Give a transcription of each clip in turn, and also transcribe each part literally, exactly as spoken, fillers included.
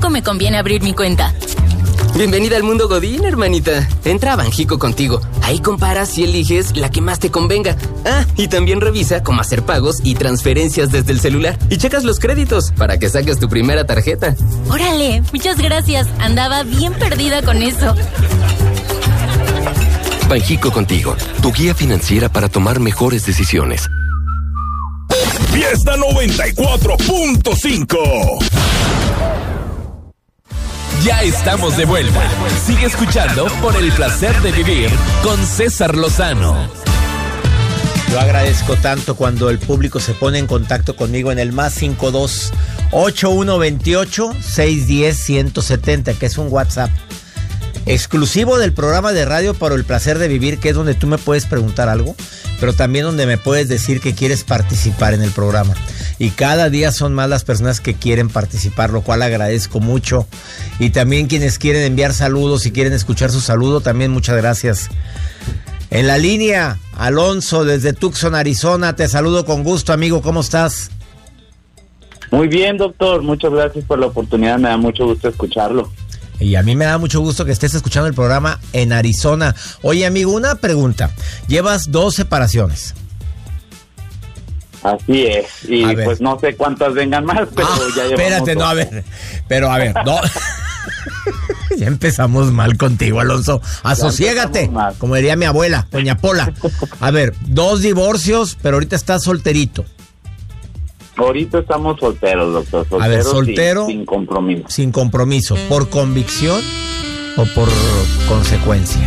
cuándo me conviene abrir mi cuenta. Bienvenida al mundo Godín, hermanita. Entra a Banjico contigo. Ahí comparas y eliges la que más te convenga. Ah, y también revisa cómo hacer pagos y transferencias desde el celular. Y checas los créditos para que saques tu primera tarjeta. Órale, muchas gracias. Andaba bien perdida con eso. Banjico contigo, tu guía financiera para tomar mejores decisiones. Fiesta noventa y cuatro punto cinco. Ya estamos de vuelta. Sigue escuchando Por el Placer de Vivir con César Lozano. Yo agradezco tanto cuando el público se pone en contacto conmigo en el más cinco dos ocho uno veintiocho seiscientos diez ciento setenta, que es un WhatsApp exclusivo del programa de radio Por el Placer de Vivir, que es donde tú me puedes preguntar algo, pero también donde me puedes decir que quieres participar en el programa. Y cada día son más las personas que quieren participar, lo cual agradezco mucho. Y también quienes quieren enviar saludos y quieren escuchar su saludo, también muchas gracias. En la línea, Alonso desde Tucson, Arizona. Te saludo con gusto, amigo. ¿Cómo estás? Muy bien, doctor. Muchas gracias por la oportunidad. Me da mucho gusto escucharlo. Y a mí me da mucho gusto que estés escuchando el programa en Arizona. Oye, amigo, una pregunta. Llevas dos separaciones. Así es. Y pues no sé cuántas vengan más, pero ah, ya llevamos... Espérate, no, a ver. Pero a ver, no... Ya empezamos mal contigo, Alonso. Asociégate, como diría mi abuela, doña Pola. A ver, dos divorcios, pero ahorita estás solterito. Ahorita estamos solteros, doctor. Solteros, a ver, soltero. Sin, sin compromiso. Sin compromiso. ¿Por convicción o por consecuencia?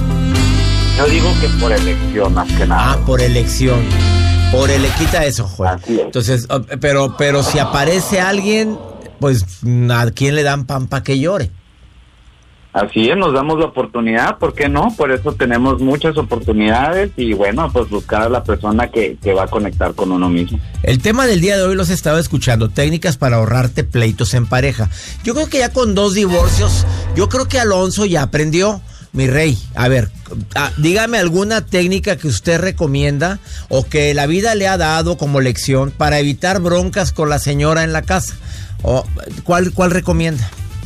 Yo digo que por elección, más que nada. Ah, por elección. Por ele... Quita eso, Juan. Entonces, pero, pero si aparece alguien, pues, ¿a quién le dan pan pa' que llore? Así es, nos damos la oportunidad, ¿por qué no? Por eso tenemos muchas oportunidades y bueno, pues buscar a la persona que, que va a conectar con uno mismo. El tema del día de hoy los estaba escuchando, técnicas para ahorrarte pleitos en pareja. Yo creo que ya con dos divorcios, yo creo que Alonso ya aprendió. Mi rey, a ver, a, dígame alguna técnica que usted recomienda o que la vida le ha dado como lección para evitar broncas con la señora en la casa. O, ¿cuál, cuál recomienda?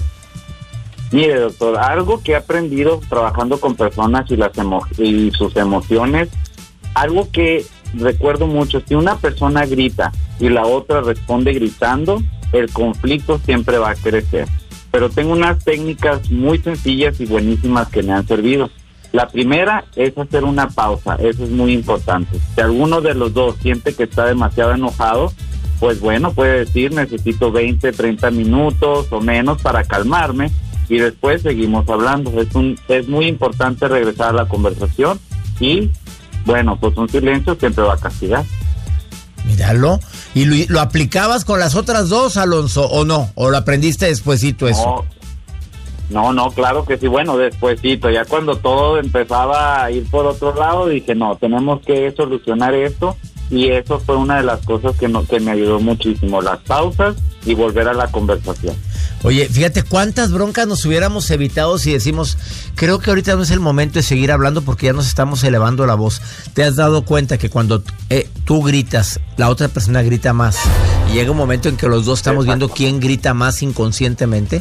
Mire, doctor, algo que he aprendido trabajando con personas y, las emo- y sus emociones, algo que recuerdo mucho, si una persona grita y la otra responde gritando, el conflicto siempre va a crecer. Pero tengo unas técnicas muy sencillas y buenísimas que me han servido. La primera es hacer una pausa, eso es muy importante. Si alguno de los dos siente que está demasiado enojado, pues bueno, puede decir, necesito veinte, treinta minutos o menos para calmarme y después seguimos hablando. Es un es muy importante regresar a la conversación y, bueno, pues un silencio siempre va a castigar. Míralo. ¿Y lo, lo aplicabas con las otras dos, Alonso, o no? ¿O lo aprendiste despuesito eso? No, no, no, claro que sí. Bueno, despuesito, ya cuando todo empezaba a ir por otro lado, dije, no, tenemos que solucionar esto. Y eso fue una de las cosas que, no, que me ayudó muchísimo, las pausas y volver a la conversación. Oye, fíjate cuántas broncas nos hubiéramos evitado si decimos, creo que ahorita no es el momento de seguir hablando porque ya nos estamos elevando la voz. ¿Te has dado cuenta que cuando eh, tú gritas, la otra persona grita más? Y llega un momento en que los dos estamos Exacto. viendo quién grita más inconscientemente.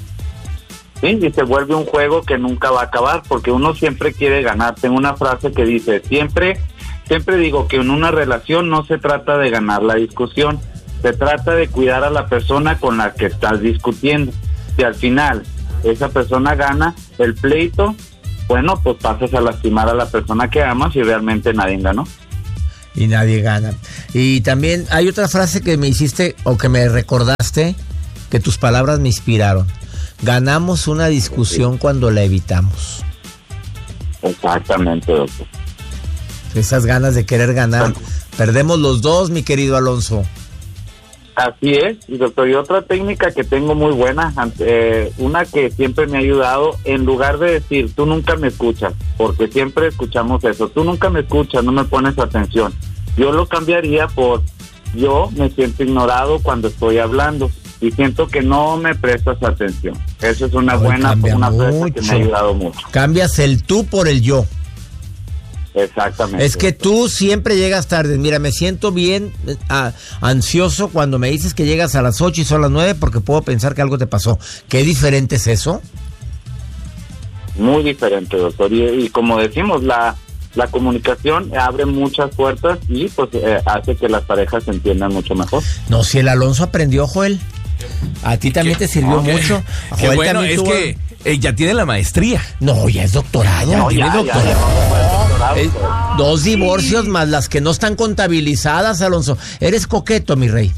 Sí, y se vuelve un juego que nunca va a acabar porque uno siempre quiere ganar. Tengo una frase que dice, siempre... Siempre digo que en una relación no se trata de ganar la discusión, se trata de cuidar a la persona con la que estás discutiendo. Si al final esa persona gana el pleito, bueno, pues pasas a lastimar a la persona que amas y realmente nadie ganó. Y nadie gana. Y también hay otra frase que me hiciste o que me recordaste, que tus palabras me inspiraron. Ganamos una discusión sí. cuando la evitamos. Exactamente, doctor. Esas ganas de querer ganar. Perdemos los dos, mi querido Alonso. Así es, y doctor, y otra técnica que tengo muy buena, eh, una que siempre me ha ayudado, en lugar de decir, tú nunca me escuchas, porque siempre escuchamos eso, tú nunca me escuchas, no me pones atención. Yo lo cambiaría por, yo me siento ignorado cuando estoy hablando y siento que no me prestas atención. Eso es una Ay, buena una frase que me ha ayudado mucho. Cambias el tú por el yo. Exactamente. Es que tú siempre llegas tarde. Mira, me siento bien ah, ansioso cuando me dices que llegas a las ocho y son las nueve porque puedo pensar que algo te pasó. ¿Qué diferente es eso? Muy diferente, doctor. Y, y como decimos, la, la comunicación abre muchas puertas y pues eh, hace que las parejas se entiendan mucho mejor. No, si el Alonso aprendió, Joel. A ti también te sirvió okay. mucho. Qué Joel bueno, también es tuvo... que eh, ya tiene la maestría. No, ya es doctorado. No, tiene ya, doctorado. ya, ya, doctorado, Es- pues. dos divorcios más las que no están contabilizadas, Alonso. Eres coqueto, mi rey.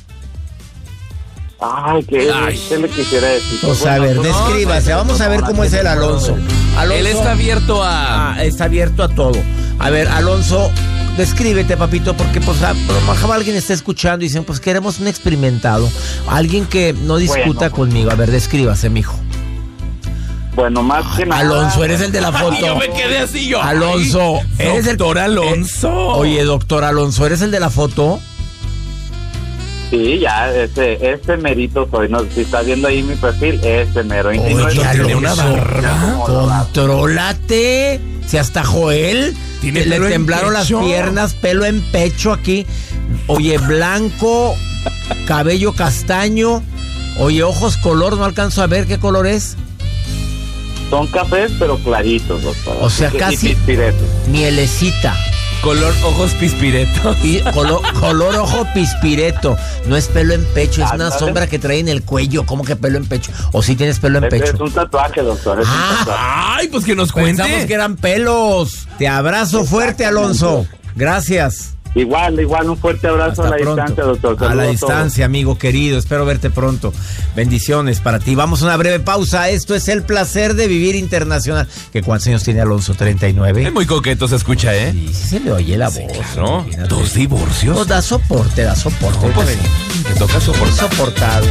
Ay, ¿qué, Ay. ¿qué le quisiera decir? Pues a ver, Bueno, no, descríbase. no, Vamos a ver no, cómo no, es el no, Alonso. Alonso Él está abierto a... ah, está abierto a todo. A ver, Alonso, descríbete, papito, porque pues a, a lo mejor alguien está escuchando y dicen, pues queremos un experimentado. Alguien que no discuta Bueno, pues. conmigo. A ver, descríbase, mijo. Bueno, más que nada... Alonso, eres el de la Ay, foto. yo me quedé así yo. Alonso, Ay, eres el doctor Alonso. Eh, oye, doctor Alonso, ¿eres el de la foto? Sí, ya, ese, ese merito soy. No, si está viendo ahí mi perfil, ese mero. Y Oye, no es lo que Alonso, le una barba. contrólate. Si hasta Joel ¿Tiene le pelo en temblaron las pecho? piernas, pelo en pecho aquí. Oye, blanco, cabello castaño. Oye, ojos color, no alcanzo a ver qué color es. Son cafés, pero claritos, doctor. O sea, Y- y casi- pispiretos. Mielecita. Color ojos pispiretos. Y color, color ojo pispireto. No es pelo en pecho, es una Ándale. sombra que trae en el cuello. ¿Cómo que pelo en pecho? O si tienes pelo en Es, pecho. es un tatuaje, doctor. Es un Ah, tatuaje. Ay, pues que nos cuente. Pensamos que eran pelos. Te abrazo fuerte, Alonso. Gracias. Igual, igual, un fuerte abrazo Hasta a la pronto. distancia, doctor. A la Saludos todos. distancia, amigo querido. Espero verte pronto. Bendiciones para ti. Vamos a una breve pausa. Esto es El Placer de Vivir Internacional. ¿Qué cuántos años tiene Alonso? ¿treinta y nueve? Es muy coqueto, se escucha, ¿eh? Sí, sí se le oye la voz. ¿No? Imagínate. Dos divorcios. No, da soporte, da soporte. No, pues, te toca soportar. Soportado.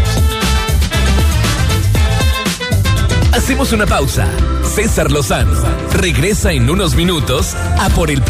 Hacemos una pausa. César Lozano regresa en unos minutos a Por el